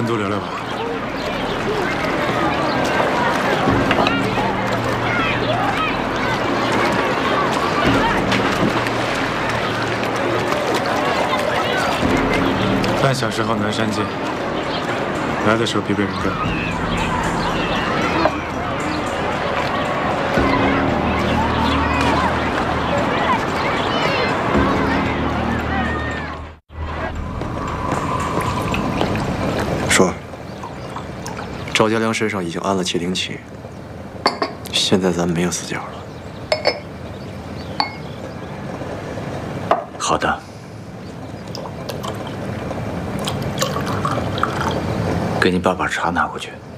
单独聊聊吧。半小时后南山见。来的时候别被人跟。 说，赵家良身上已经安了窃听器，现在咱们没有死角了。 好的。 给你爸把茶拿过去。